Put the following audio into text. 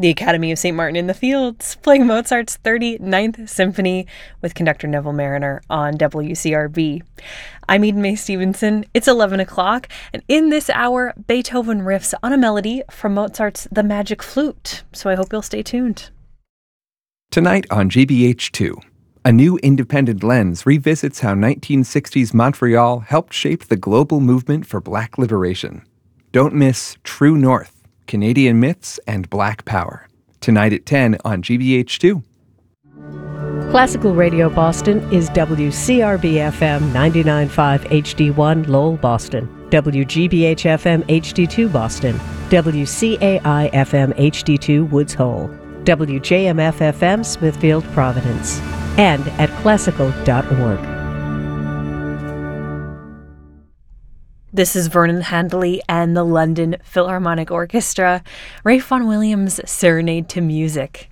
The Academy of St. Martin in the Fields, playing Mozart's 39th Symphony with conductor Neville Mariner on WCRB. I'm Eden Mae Stevenson. It's 11 o'clock, and in this hour, Beethoven riffs on a melody from Mozart's The Magic Flute, so I hope you'll stay tuned. Tonight on GBH2, a new independent lens revisits how 1960s Montreal helped shape the global movement for Black liberation. Don't miss True North, Canadian Myths and Black Power. Tonight at 10 on GBH2. Classical Radio Boston is WCRB-FM 99.5 HD1 Lowell, Boston, WGBH-FM HD2 Boston, WCAI-FM HD2 Woods Hole, WJMF-FM Smithfield, Providence, and at classical.org. This is Vernon Handley and the London Philharmonic Orchestra, Ralph Vaughan Williams' Serenade to Music.